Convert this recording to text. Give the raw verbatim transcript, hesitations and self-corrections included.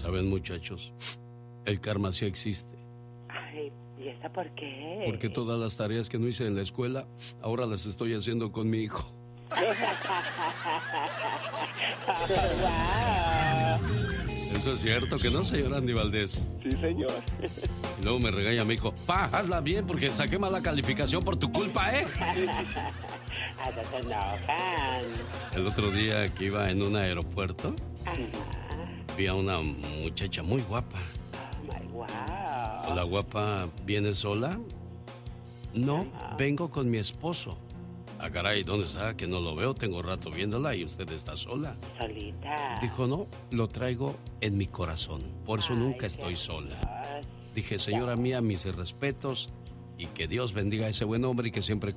¿Saben, muchachos? El karma sí existe. Ay, ¿y esa por qué? Porque todas las tareas que no hice en la escuela, ahora las estoy haciendo con mi hijo. Eso es cierto, ¿que no, señor Andy Valdés? Sí, señor. Y luego me regaña mi hijo, pa, hazla bien porque saqué mala calificación por tu culpa, ¿eh? Hasta se enojan. El otro día que iba en un aeropuerto, vi a una muchacha muy guapa. Oh, my wow. La guapa, ¿viene sola? No, vengo con mi esposo. Ah, caray, ¿dónde está? Que no lo veo, tengo rato viéndola y usted está sola. Solita. Dijo, no, lo traigo en mi corazón, por eso Ay, nunca estoy sola. Dios. Dije, señora mía, mis respetos y que Dios bendiga a ese buen hombre y que siempre